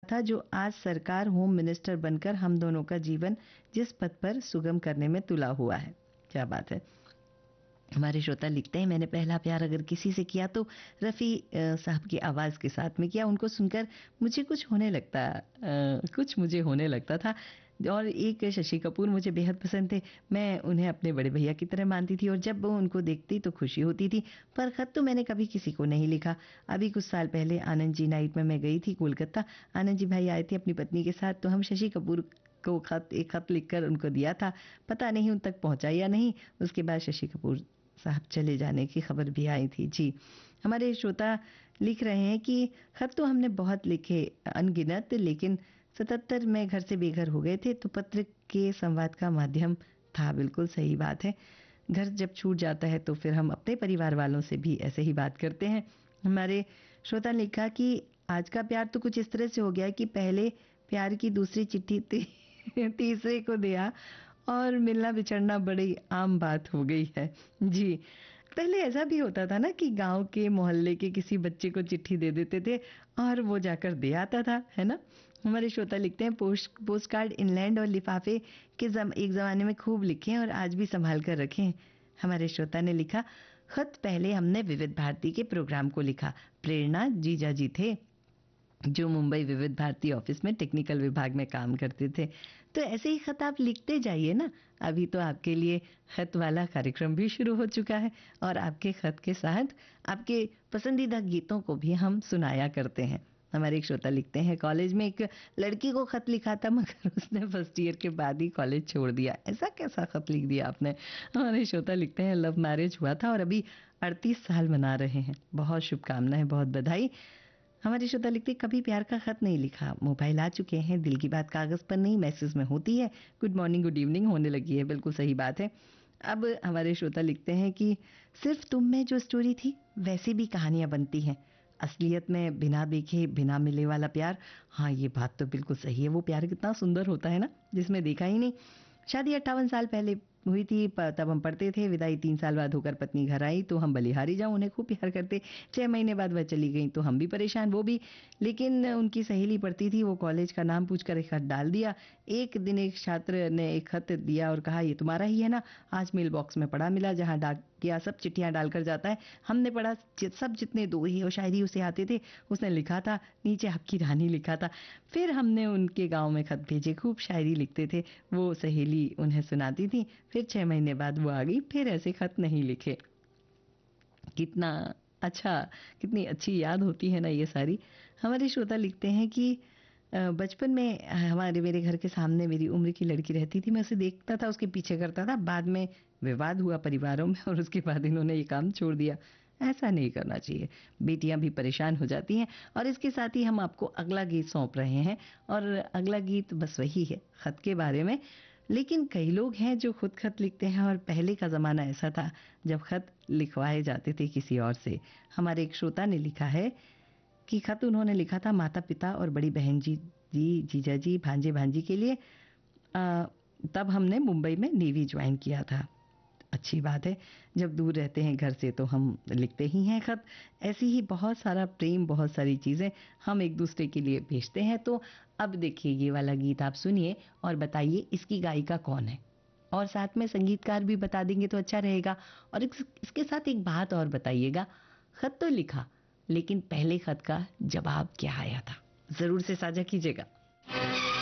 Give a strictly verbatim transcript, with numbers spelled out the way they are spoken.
था जो आज सरकार होम मिनिस्टर बनकर हम दोनों का जीवन जिस पद पर सुगम करने में तुला हुआ है। क्या बात है। हमारे श्रोता लिखते हैं, मैंने पहला प्यार अगर किसी से किया तो रफ़ी साहब की आवाज़ के साथ में किया। उनको सुनकर मुझे कुछ होने लगता आ, कुछ मुझे होने लगता था। और एक शशि कपूर मुझे बेहद पसंद थे। मैं उन्हें अपने बड़े भैया की तरह मानती थी और जब वो उनको देखती तो खुशी होती थी। पर ख़त तो मैंने कभी किसी को नहीं लिखा। अभी कुछ साल पहले आनंद जी नाइट में मैं गई थी कोलकाता। आनंद जी भाई आए थे अपनी पत्नी के साथ, तो हम शशि कपूर को खत एक खत लिखकर उनको दिया था। पता नहीं उन तक पहुंचा या नहीं। उसके बाद शशि कपूर साहब चले जाने की खबर भी आई थी। जी, हमारे श्रोता लिख रहे हैं कि खत तो हमने बहुत लिखे अनगिनत, लेकिन सतहत्तर में घर से बेघर हो गए थे तो पत्र के संवाद का माध्यम था। बिल्कुल सही बात है। घर जब छूट जाता है तो फिर हम अपने परिवार वालों से भी ऐसे ही बात करते हैं। हमारे श्रोता ने लिखा कि आज का प्यार तो कुछ इस तरह से हो गया कि पहले प्यार की दूसरी चिट्ठी तीसरे को दिया और मिलना बिछड़ना बड़ी आम बात हो गई है। जी, पहले ऐसा भी होता था ना कि गांव के मोहल्ले के किसी बच्चे को चिट्ठी दे देते थे और वो जाकर दे आता था, है ना। हमारे श्रोता लिखते हैं, पोस्ट पोस्ट कार्ड इंग्लैंड और लिफाफे के जम, एक ज़माने में खूब लिखे और आज भी संभाल कर रखे हैं। हमारे श्रोता ने लिखा, खत पहले हमने विविध भारती के प्रोग्राम को लिखा। प्रेरणा जीजा जी थे जो मुंबई विविध भारती ऑफिस में टेक्निकल विभाग में काम करते थे। तो ऐसे ही खत आप लिखते जाइए ना। अभी तो आपके लिए खत वाला कार्यक्रम भी शुरू हो चुका है और आपके खत के साथ आपके पसंदीदा गीतों को भी हम सुनाया करते हैं। हमारे एक श्रोता लिखते हैं, कॉलेज में एक लड़की को खत लिखा था मगर उसने फर्स्ट ईयर के बाद ही कॉलेज छोड़ दिया। ऐसा कैसा खत लिख दिया आपने। हमारे श्रोता लिखते हैं, लव मैरिज हुआ था और अभी अड़तीस साल मना रहे हैं। बहुत शुभकामनाएं, बहुत बधाई। हमारे श्रोता लिखते, कभी प्यार का खत नहीं लिखा। मोबाइल आ चुके हैं, दिल की बात कागज पर नहीं मैसेज में होती है। गुड मॉर्निंग गुड इवनिंग होने लगी है। बिल्कुल सही बात है। अब हमारे श्रोता लिखते हैं कि सिर्फ तुम में जो स्टोरी थी वैसी भी कहानियां बनती हैं। असलियत में बिना देखे बिना मिले वाला प्यार, हाँ ये बात तो बिल्कुल सही है। वो प्यार कितना सुंदर होता है ना, जिसमें देखा ही नहीं। शादी अट्ठावन साल पहले हुई थी, तब हम पढ़ते थे। विदाई तीन साल बाद होकर पत्नी घर आई तो हम बलिहारी जाऊं, उन्हें खूब प्यार करते। छह महीने बाद वह चली गई तो हम भी परेशान, वो भी। लेकिन उनकी सहेली पढ़ती थी, वो कॉलेज का नाम पूछकर एक खत डाल दिया। एक दिन एक छात्र ने एक खत दिया और कहा, ये तुम्हारा ही है ना। आज मेल बॉक्स में पड़ा मिला, जहां डाक किया सब चिट्ठियां डालकर जाता है। हमने पढ़ा सब, जितने दोहे और शायरी उसे आते थे उसने लिखा था, नीचे आपकी रानी लिखा था। फिर हमने उनके गांव में खत भेजे, खूब शायरी लिखते थे। वो सहेली उन्हें सुनाती थी। फिर छह महीने बाद वो आ गई, फिर ऐसे खत नहीं लिखे। कितना अच्छा, कितनी अच्छी याद होती है ना ये सारी। हमारे श्रोता लिखते हैं कि बचपन में हमारे मेरे घर के सामने मेरी उम्र की लड़की रहती थी। मैं उसे देखता था, उसके पीछे करता था। बाद में विवाद हुआ परिवारों में और उसके बाद इन्होंने ये काम छोड़ दिया। ऐसा नहीं करना चाहिए, बेटियां भी परेशान हो जाती हैं। और इसके साथ ही हम आपको अगला गीत सौंप रहे हैं और अगला गीत बस वही है, खत के बारे में। लेकिन कई लोग हैं जो खुद खत लिखते हैं और पहले का ज़माना ऐसा था जब खत लिखवाए जाते थे किसी और से। हमारे एक श्रोता ने लिखा है कि खत उन्होंने लिखा था माता पिता और बड़ी बहन जी जी जीजा जी भांजे भांजी के लिए। आ, तब हमने मुंबई में नेवी ज्वाइन किया था। अच्छी बात है, जब दूर रहते हैं घर से तो हम लिखते ही हैं खत। ऐसी ही बहुत सारा प्रेम, बहुत सारी चीज़ें हम एक दूसरे के लिए भेजते हैं। तो अब देखिए ये वाला गीत आप सुनिए और बताइए इसकी गायिका कौन है, और साथ में संगीतकार भी बता देंगे तो अच्छा रहेगा। और इसके साथ एक बात और बताइएगा, खत तो लिखा लेकिन पहले खत का जवाब क्या आया था, जरूर से साझा कीजिएगा।